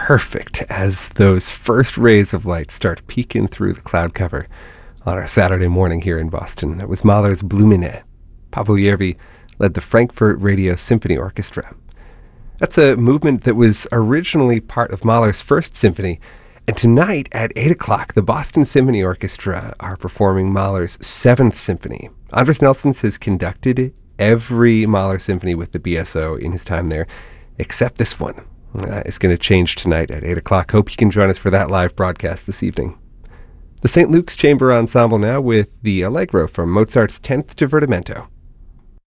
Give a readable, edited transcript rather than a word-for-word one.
perfect as those first rays of light start peeking through the cloud cover on our Saturday morning here in Boston. That was Mahler's Blumine. Paavo Järvi led the Frankfurt Radio Symphony Orchestra. That's a movement that was originally part of Mahler's First Symphony. And tonight at 8 o'clock, the Boston Symphony Orchestra are performing Mahler's Seventh Symphony. Andris Nelsons has conducted every Mahler symphony with the BSO in his time there, except this one. That is going to change tonight at 8 o'clock. Hope you can join us for that live broadcast this evening. The St. Luke's Chamber Ensemble now with the Allegro from Mozart's 10th Divertimento.